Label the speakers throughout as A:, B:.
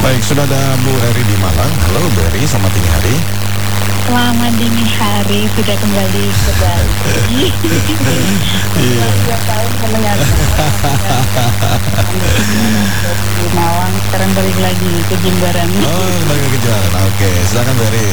A: Baik, sudah ada Bu Eri di Malang. Halo Bu Eri, selamat dini hari.
B: Selamat dini hari, sudah kembali ke Bali.
A: Iya.
B: 2 tahun mendengarkan di Malang, sekarang balik lagi ke Jimbaran.
A: Oh, kembali ke jalan. Oke, silakan Bu Eri.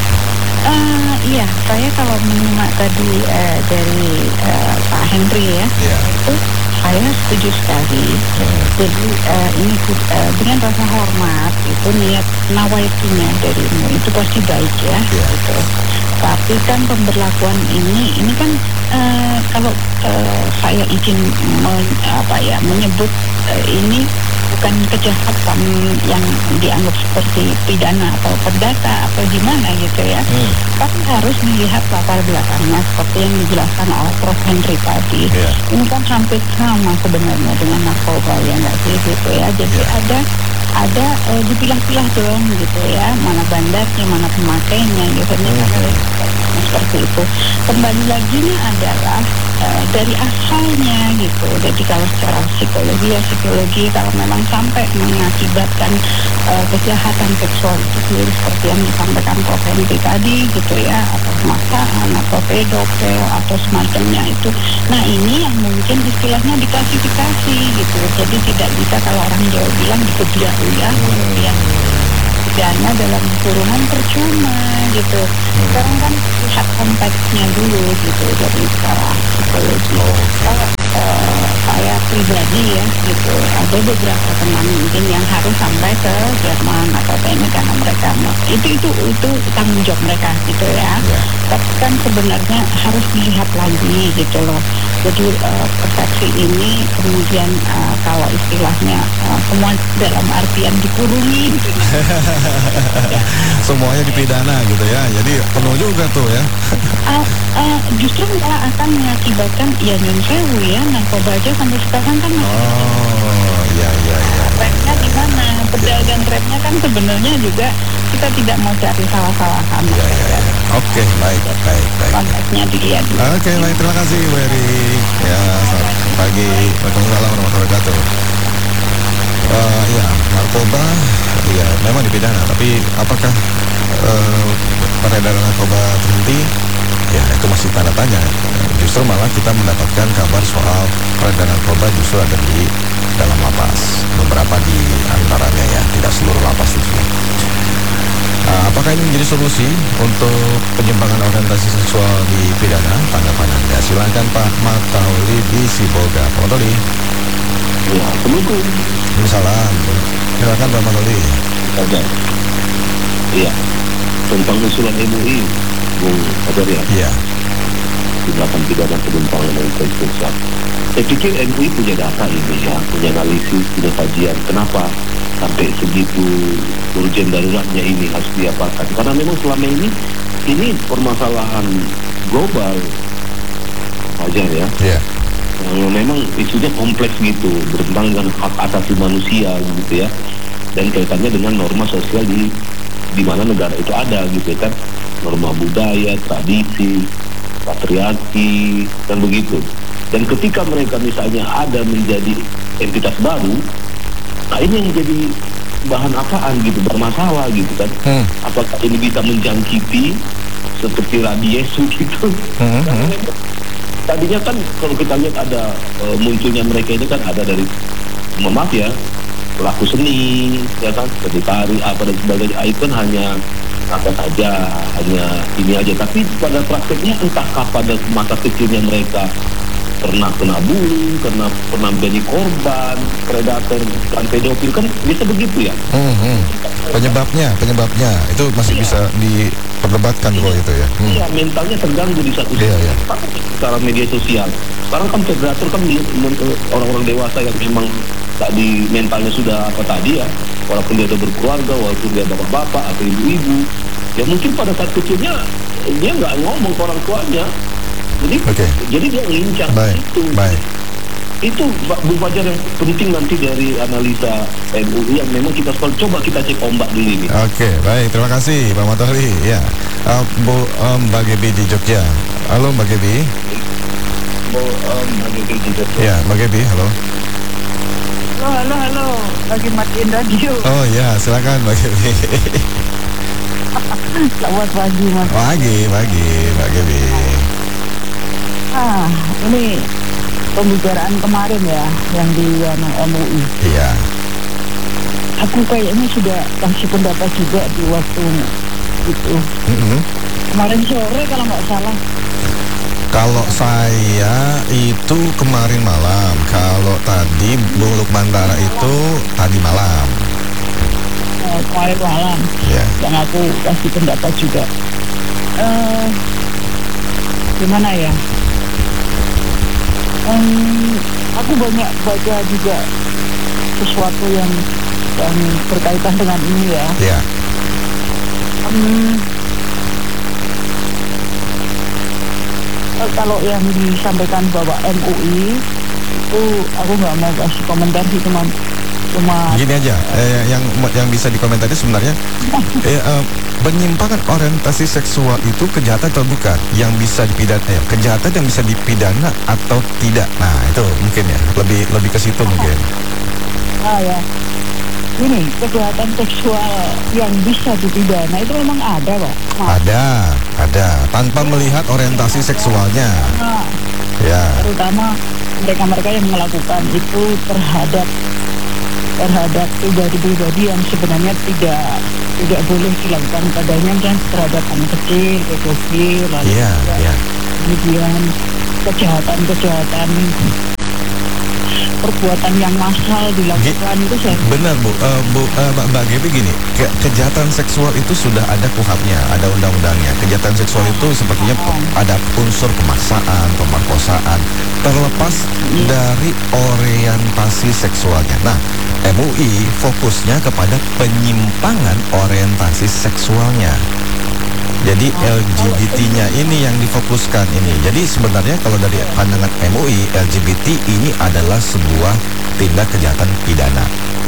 B: Iya, saya kalau menyimak tadi dari Pak Henry ya,
A: Iya.
B: itu saya setuju sekali. Jadi ini dengan rasa hormat itu niat nawaitunya darimu itu pasti baik ya.
A: Iya.
B: Gitu. Tapi kan pemberlakuan ini kan kalau saya izin menyebut ini bukan kejahatan yang dianggap seperti pidana atau perdata atau gimana gitu ya. Tapi harus dilihat latar belakangnya seperti yang dijelaskan oleh Prof. Henry tadi.
A: Yeah.
B: Ini kan hampir sama sebenarnya dengan narkoba ya nggak sih gitu ya. Jadi ada dipilah-pilah dong gitu ya, mana bandarnya, mana pemakainya gitu. Seperti itu. Kembali lagi adalah dari asalnya gitu. Jadi kalau secara psikologi kalau memang sampai mengakibatkan kejahatan seksual itu sendiri seperti yang disampaikan Prof. Henry tadi gitu ya, atau pemaksaan atau pedofil atau semacamnya itu. Nah ini yang mungkin istilahnya diklasifikasi gitu. Jadi tidak bisa kalau orang Jawa bilang dikebiak ya, kemudian pidana dalam kurungan percuma gitu. Sekarang kan lihat konteksnya dulu gitu, jadi secara psikologi. Kalau saya pribadi ya gitu, ada beberapa teman mungkin yang harus sampai ke Jerman atau ini karena mereka itu tanggung jawab mereka gitu ya. Tapi kan sebenarnya harus dilihat lagi gitu loh. Jadi persepsi ini kemudian kalau istilahnya semua dalam artian dikurungi gitu.
A: Semuanya dipidana gitu ya. Jadi penuh juga tuh ya.
B: Justru malah akan mengakibatkan ya nyun sewu ya, narkoba aja sampai sekarang kan
A: Oh, iya.
B: trapnya di mana? Pedagang trapnya kan sebenarnya juga kita tidak mau cari salah-salahan.
A: Iya. Oke, baik.
B: Konteksnya dilihat.
A: Oke, baik, terima kasih Bu Eri. Ya, selamat pagi. Waalaikumsalam warahmatullahi wabarakatuh. Ya, narkoba, ya memang dipidana, tapi apakah peredaran narkoba berhenti? Ya, itu masih tanda tanya. Justru malah kita mendapatkan kabar soal peredaran narkoba justru ada di dalam lapas. Beberapa di antaranya ya, tidak seluruh lapas itu. Apakah ini menjadi solusi untuk penyimpangan orientasi seksual di pidana? Tanggapan Anda. Silakan Pak Matauli di Sibolga. Pak Matauli.
C: Ya, Assalamualaikum.
A: Salam. Silakan Pak Matauli.
C: Ada. Iya. Tentang usulan MUI, Bung Fajar ya.
A: Iya.
C: Tindakan pidana penyimpangan orientasi seksual. Saya pikir MUI punya data ini ya, punya analisis, punya kajian. Kenapa sampai segitu urgen daruratnya ini harus diapakan? Karena memang selama ini permasalahan global, Fajar ya.
A: Iya.
C: Yang memang isunya kompleks gitu, bertentangan dengan hak asasi manusia gitu ya, dan kaitannya dengan norma sosial di mana negara itu ada gitu kan, norma budaya, tradisi, patriarki dan begitu. Dan ketika mereka misalnya ada menjadi entitas baru, nah ini yang menjadi bahan apaan gitu, bermasalah gitu kan. Apakah ini bisa menjangkiti seperti Rabi Yesus gitu? Tadinya kan kalau kita lihat ada munculnya mereka ini kan ada dari, maaf ya, pelaku seni, ya kan, seperti tari, apa dan sebagainya. Itu kan hanya apa saja, hanya ini aja. Tapi pada prakteknya entahkah pada masa kecilnya mereka pernah kena bullying, pernah menjadi korban predator dan pedofil, kan bisa begitu ya.
A: Penyebabnya itu masih bisa diperdebatkan kalau itu ya.
C: Iya, mentalnya terganggu di satu sisi.
A: Iya.
C: Secara media sosial. Sekarang kan predator kan orang-orang dewasa yang memang tadi mentalnya sudah apa tadi ya, walaupun dia sudah berkeluarga, walaupun dia bapak-bapak atau ibu-ibu, ya mungkin pada saat kecilnya dia nggak ngomong ke orang tuanya. Jadi dia ngincar itu. Itu Bu Fajar yang penting nanti dari analisa MUI yang memang kita coba kita cek ombak dulu ini.
A: Oke, baik, terima kasih Pak Matahari. Ya, Mbak Gebi di Jogja. Halo Mbak Gebi.
C: Mbak Gebi di Jogja.
A: Ya, Mbak Gebi, halo.
B: Halo, lagi matiin radio.
A: Oh ya, silakan Mbak Gaby.
B: Selamat pagi, Mas.
A: Pagi, Mbak Gaby.
B: Ini pembicaraan kemarin ya, yang di MUI.
A: Iya.
B: Aku kayaknya sudah kasih pendapat juga di waktu itu. Kemarin sore kalau nggak salah.
A: Kalau saya itu kemarin malam, kalau tadi Bung Lukmantara itu tadi malam.
B: Kemarin malam.
A: Ya.
B: Yang aku kasih pendapat juga. Gimana ya? Aku banyak baca juga sesuatu yang berkaitan dengan ini ya.
A: Ya.
B: Kalau yang disampaikan Bapak MUI itu aku nggak mau kasih komentar sih, cuma
A: Gini aja, yang bisa dikomentari sebenarnya penyimpangan orientasi seksual itu kejahatan atau bukan? Yang bisa dipidana, kejahatan yang bisa dipidana atau tidak? Nah itu mungkin ya, lebih ke situ mungkin.
B: Ya, ini kejahatan seksual yang bisa dipidana itu memang ada, Pak.
A: Ada, tanpa melihat orientasi seksualnya. Ya.
B: Terutama mereka yang melakukan itu terhadap pribadi-pribadi yang sebenarnya tidak boleh dilakukan padanya, kan, terhadap anak kecil, pedofil, lalu kemudian kejahatan perbuatan yang massal dilakukan itu saya.
A: Benar Mbak Gaby, gini, kejahatan seksual itu sudah ada KUHP-nya, ada undang-undangnya. Kejahatan seksual itu sepertinya ada unsur pemaksaan, pemerkosaan, terlepas dari orientasi seksualnya. Nah, MUI fokusnya kepada penyimpangan orientasi seksualnya. Jadi LGBT-nya ini yang difokuskan ini. Jadi sebenarnya kalau dari pandangan MUI, LGBT ini adalah sebuah tindak kejahatan pidana.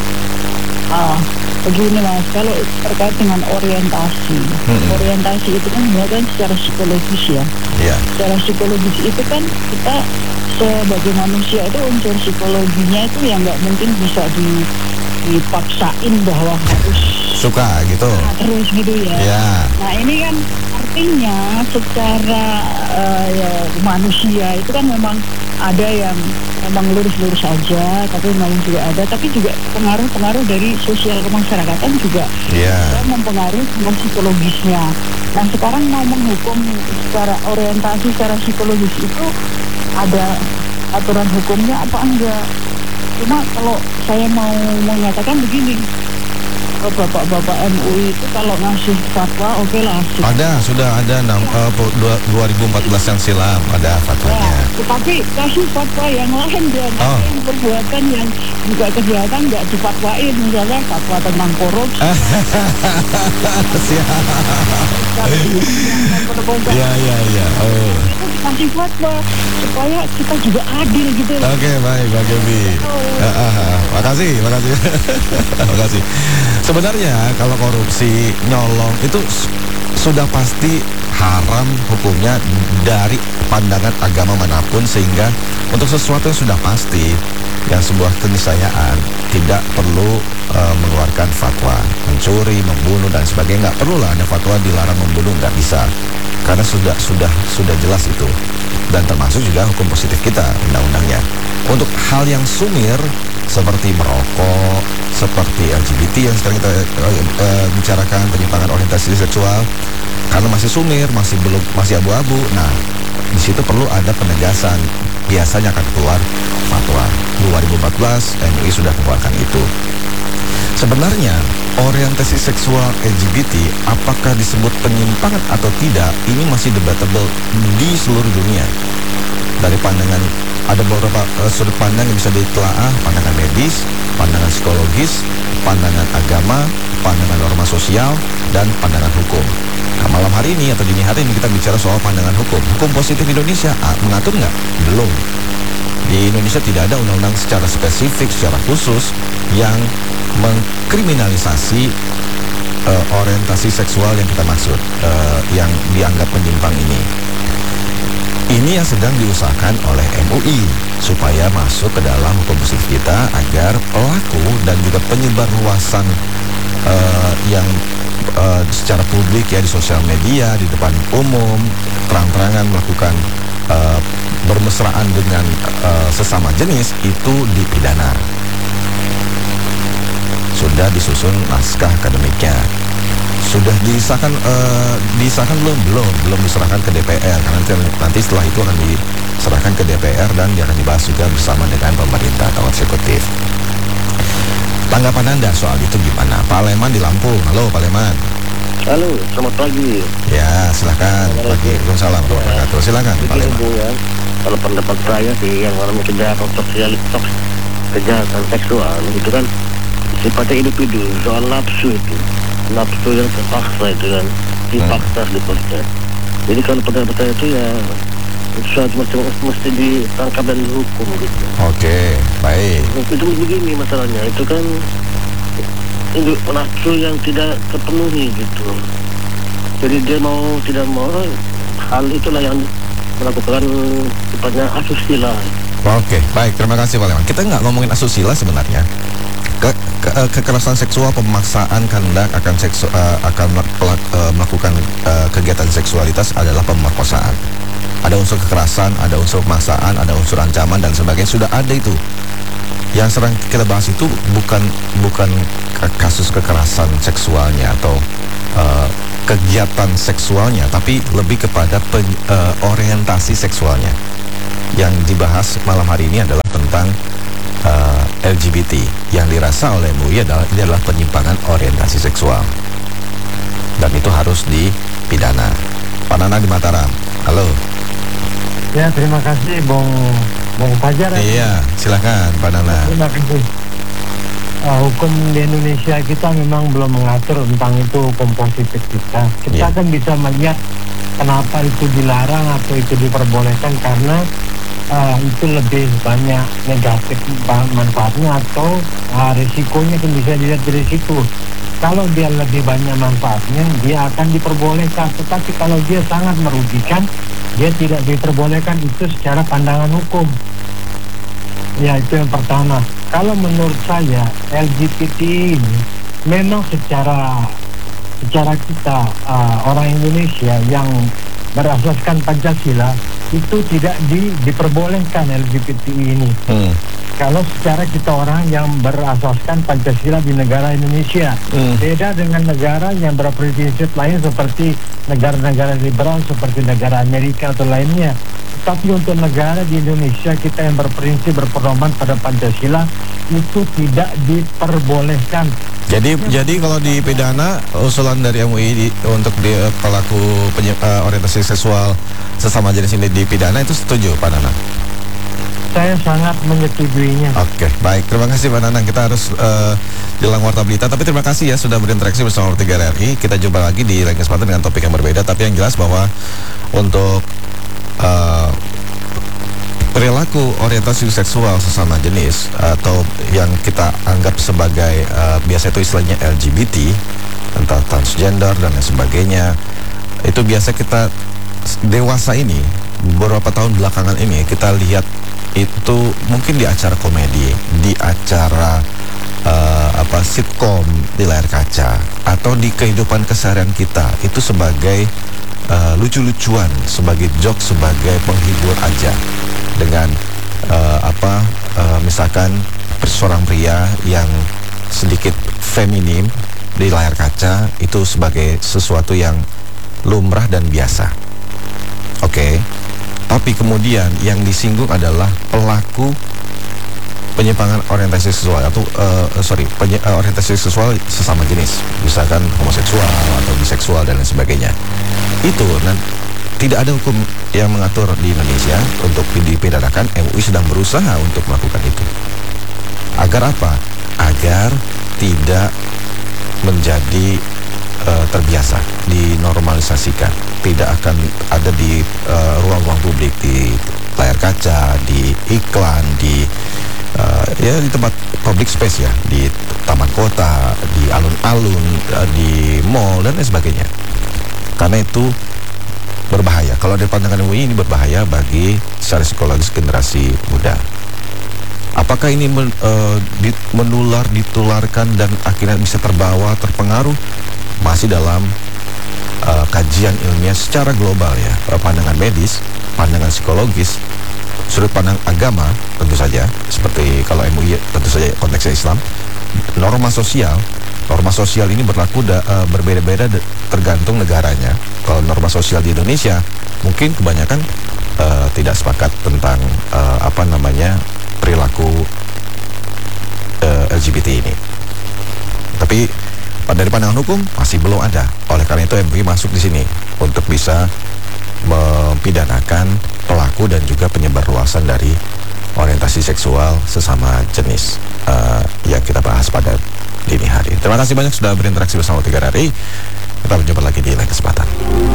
B: Begini Mas, kalau terkait dengan orientasi itu kan bukan secara psikologis ya. Secara psikologis itu kan kita sebagai manusia itu unsur psikologinya itu yang nggak mungkin bisa dipaksain bahwa harus
A: suka gitu.
B: Terus gitu ya. Nah ini kan artinya secara manusia itu kan memang ada yang memang lurus-lurus saja, tapi memang juga ada, tapi juga pengaruh dari sosial kemasyarakatan juga mempengaruhi dengan psikologisnya. Nah sekarang mau menghukum secara orientasi, secara psikologis itu ada aturan hukumnya apa enggak? Cuma kalau saya mau mengatakan begini, Bapak-bapak MUI itu kalau ngasih fatwa oke lah.
A: Sudah ada 2014 yang silam ada fatwanya.
B: Tetapi kasih fatwa yang lain dan yang perbuatan yang juga kejahatan nggak difatwain, misalnya fatwa tentang korupsi.
A: Iya.
B: Itu dikasih fatwa supaya kita juga adil gitu.
A: Oke, baik Mbak Gaby. Makasih. Makasih. Sebenarnya kalau korupsi, nyolong itu sudah pasti haram hukumnya dari pandangan agama manapun, sehingga untuk sesuatu yang sudah pasti, yang sebuah keniscayaan, tidak perlu mengeluarkan fatwa. Mencuri, membunuh dan sebagainya nggak perlulah ada fatwa dilarang membunuh, nggak bisa, karena sudah jelas itu, dan termasuk juga hukum positif kita undang-undangnya. Untuk hal yang sumir seperti merokok, seperti LGBT yang sekarang kita bicarakan, penyimpangan orientasi seksual, karena masih sumir, masih abu-abu. Nah, di situ perlu ada penegasan. Biasanya akan keluar fatwa. 2014 MUI sudah mengeluarkan itu. Sebenarnya orientasi seksual LGBT apakah disebut penyimpangan atau tidak, ini masih debatable di seluruh dunia. Dari pandangan, ada beberapa sudut pandang yang bisa ditelaah: pandangan medis, pandangan psikologis, pandangan agama, pandangan norma sosial, dan pandangan hukum. Nah, malam hari ini atau dini hari ini kita bicara soal pandangan hukum. Hukum positif Indonesia mengatur nggak? Belum. Di Indonesia tidak ada undang-undang secara spesifik, secara khusus yang mengkriminalisasi orientasi seksual yang kita maksud, yang dianggap menyimpang ini. Ini yang sedang diusahakan oleh MUI supaya masuk ke dalam hukum positif kita agar pelaku dan juga penyebar luasan yang secara publik ya di sosial media, di depan umum, terang-terangan melakukan bermesraan dengan sesama jenis itu dipidana. Sudah disusun naskah akademiknya. Sudah disahkan belum diserahkan ke DPR karena nanti setelah itu akan diserahkan ke DPR dan dia akan dibahas juga bersama dengan pemerintah atau eksekutif. Tanggapan Anda soal itu gimana? Pak Leman di Lampung. Halo Pak Leman.
D: Halo, selamat pagi.
A: Ya, silakan. Waalaikumsalam warahmatullahi wabarakatuh. Silakan Pak Leman.
D: Ya, kalau pendapat saya sih yang namanya kejahatan seksual itu kan sifatnya individu, soal nafsu yang terpaksa itu kan dipaksa diproses. Jadi kalau pendapat saya itu ya suatu macam mesti ditangkap dan dihukum gitu.
A: Oke, baik.
D: Itu begini masalahnya, itu kan itu nafsu yang tidak terpenuhi gitu. Jadi dia mau tidak mau hal itulah yang melakukan sifatnya asusila.
A: Oke, baik. Terima kasih Pak Leman. Kita nggak ngomongin asusila sebenarnya. Kekerasan seksual, pemaksaan kehendak akan melakukan kegiatan seksualitas adalah pemerkosaan. Ada unsur kekerasan, ada unsur pemaksaan, ada unsur ancaman dan sebagainya, sudah ada itu. Yang sering kita bahas itu bukan kasus kekerasan seksualnya atau kegiatan seksualnya, tapi lebih kepada orientasi seksualnya. Yang dibahas malam hari ini adalah tentang LGBT yang dirasa oleh MUI ini adalah penyimpangan orientasi seksual dan itu harus dipidana. Pak Nana di Mataram, halo.
E: Ya, terima kasih Bung Fajar.
A: Iya, silakan Pak Nana.
E: Terima kasih. Hukum di Indonesia kita memang belum mengatur tentang itu hukum positif kita. Kita kan bisa melihat kenapa itu dilarang atau itu diperbolehkan karena itu lebih banyak negatif manfaatnya atau risikonya kan bisa dilihat dari situ. Kalau dia lebih banyak manfaatnya, dia akan diperbolehkan. Tetapi kalau dia sangat merugikan, dia tidak diperbolehkan. Itu secara pandangan hukum. Ya, itu yang pertama. Kalau menurut saya LGBT ini memang secara kita orang Indonesia yang berasaskan Pancasila itu tidak diperbolehkan LGBT ini. Kalau secara kita orang yang berasaskan Pancasila di negara Indonesia, beda dengan negara yang berprinsip lain seperti negara-negara liberal seperti negara Amerika atau lainnya. Tapi untuk negara di Indonesia kita yang berprinsip berpedoman pada Pancasila itu tidak diperbolehkan.
A: Jadi kalau dipidana usulan dari MUI untuk pelaku orientasi seksual sesama jenis ini dipidana, itu setuju Pak Nana?
E: Saya sangat menyetujuinya.
A: Oke, baik. Terima kasih Pak Nana. Kita harus jelang Warta Berita. Tapi terima kasih ya sudah berinteraksi bersama Warta RRI. Kita jumpa lagi di lain kesempatan dengan topik yang berbeda. Tapi yang jelas bahwa untuk perilaku orientasi seksual sesama jenis atau yang kita anggap sebagai biasa itu istilahnya LGBT, entah transgender dan lain sebagainya, itu biasa kita dewasa ini beberapa tahun belakangan ini kita lihat itu mungkin di acara komedi, di acara sitkom di layar kaca atau di kehidupan keseharian kita itu sebagai lucu-lucuan, sebagai joke, sebagai penghibur aja dengan misalkan seorang pria yang sedikit feminim di layar kaca itu sebagai sesuatu yang lumrah dan biasa. Oke. Tapi kemudian yang disinggung adalah pelaku penyimpangan orientasi seksual atau orientasi seksual sesama jenis, misalkan homoseksual atau biseksual dan lain sebagainya. Itu tidak ada hukum yang mengatur di Indonesia untuk dipidanakan. MUI sedang berusaha untuk melakukan itu. Agar apa? Agar tidak menjadi terbiasa, dinormalisasikan, tidak akan ada di ruang-ruang publik, di layar kaca, di iklan, di tempat public space ya, di taman kota, di alun-alun, di mall dan lain sebagainya. Karena itu berbahaya. Kalau dari pandangan MUI ini berbahaya bagi secara psikologis generasi muda. Apakah ini ditularkan dan akhirnya bisa terpengaruh? Masih dalam kajian ilmiah secara global ya. Pandangan medis, pandangan psikologis, sudut pandang agama tentu saja, seperti kalau MUI tentu saja konteksnya Islam. Norma sosial ini berlaku berbeda-beda tergantung negaranya. Kalau norma sosial di Indonesia mungkin kebanyakan tidak sepakat tentang perilaku LGBT ini. Tapi dari pandangan hukum masih belum ada. Oleh karena itu MUI masuk di sini untuk bisa mempidanakan pelaku dan juga penyebarluasan dari orientasi seksual sesama jenis yang kita bahas pada dini hari. Terima kasih banyak sudah berinteraksi bersama 3 hari. Kita berjumpa lagi di lain kesempatan.